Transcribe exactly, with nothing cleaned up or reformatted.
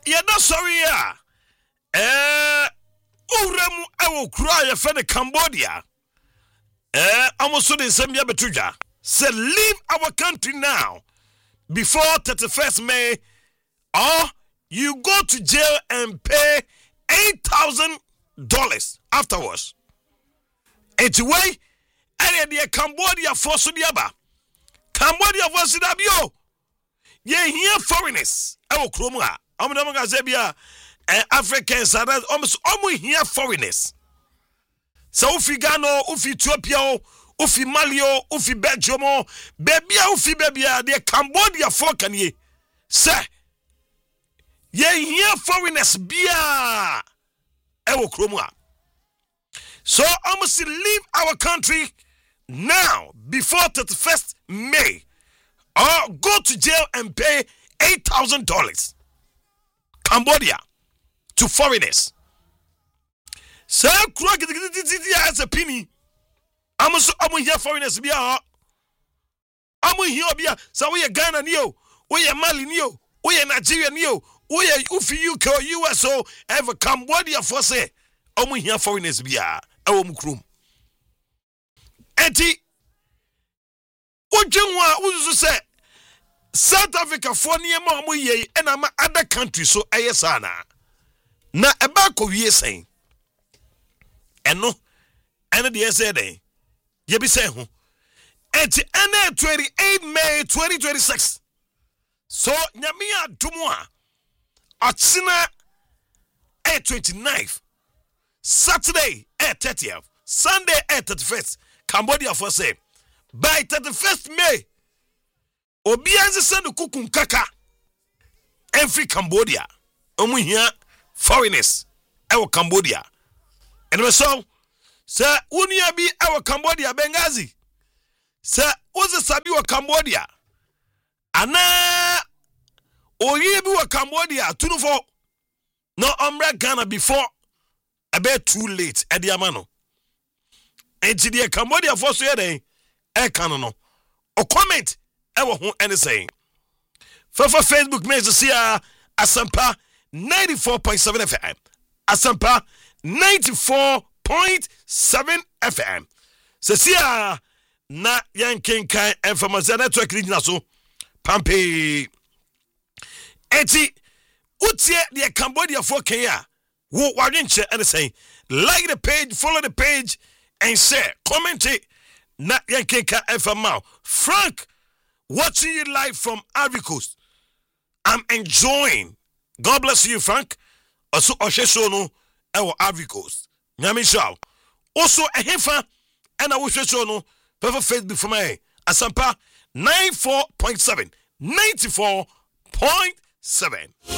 yɛda sorry ya eh uremu ewo kura ye fe ne Cambodia eh amoso de nsem ya betudwa say leave our country now before thirty-first May or you go to jail and pay eight thousand dollars afterwards. Anyway, area the Cambodia for Sudiaba. Cambodia for Sudabio. Ye here foreigners. Ewo kromwa. Amuna mga zebia Africans are almost almost here foreigners. So ufi Ghana, ufi Ethiopia, ufi Mali, ufi Belgium, baby ufi baby the Cambodia for can ye say ye here foreigners bia ewo kromwa. So I must leave our country now before thirty-first May or go to jail and pay eight thousand dollars. Cambodia to foreigners. So as a penny. I'm here foreigners be a I'm here be a so we are Ghana neo, we are Mali neo, we are Nigeria neo, we are Ufi U K or U S O ever Cambodia for say I'm here foreigners be a awom krum. Enti Ojinwa uzu say South Africa for niema omo ye and ama other countries so ayesana. Na eba ko wie sen. Eno ene de say den. Ye bi say ho. Enti ene twenty-eighth May twenty twenty-six. So nyame adomo a atsina e twenty-ninth. Saturday at thirtieth, Sunday at thirty-first. Cambodia for say by thirty-first May. Obianze send kukun kaka. Every Cambodia. Omu here foreigners. Ewo Cambodia. And we saw sir unia bi ewo Cambodia Benghazi. Sir uze sabi wa Cambodia. Ana oye bi wa Cambodia tunufo. No umra Ghana before a bit too late at the amano. And to the Cambodia for so day, a canon or comment ever who any saying. For Facebook makes see a Asampa ninety-four point seven F M. Asampa ninety-four point seven F M. Sesia na yankin kai information network regional so Pampe. Eti utie the Cambodia for Kenya. Who didn't anything? Like the page, follow the page, and share. Comment it. Not Yankeka F M. Frank, watching you live from Ivory Coast. I'm enjoying. God bless you, Frank. Also, Oshesono, our Ivory Coast. Nyamisha. Also, a hefa, and I wish Oshesono, perfect Facebook for me. Asampa ninety-four point seven. ninety-four point seven.